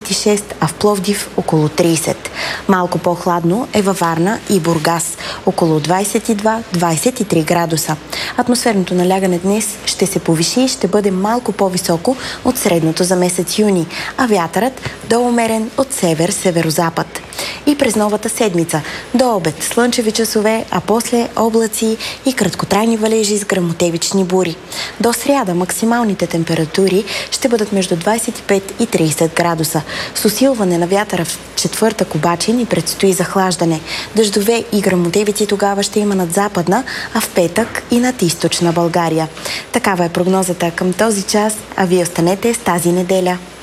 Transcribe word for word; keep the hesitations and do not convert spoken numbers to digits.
двадесет и шест, а в Пловдив около тридесет. Малко по-хладно е във Варна и Бургас, около двадесет и два - двадесет и три градуса. Атмосферното налягане днес ще се повиши и ще бъде малко по-високо от средното за месец юни, а вятърът до умерен от север-северозапад. И през новата седмица до обед слънчеви часове, а после облаци и краткотрайни валежи с гръмотевични бури. До сряда максималните температури ще бъдат между двадесет и пет и тридесет градуса. С усилване на вятъра в четвъртък обаче ни предстои захлаждане. Дъждове и гръмотевици тогава ще има над западна, а в петък и над източна България. Такава е прогнозата към този час, а вие останете с тази неделя.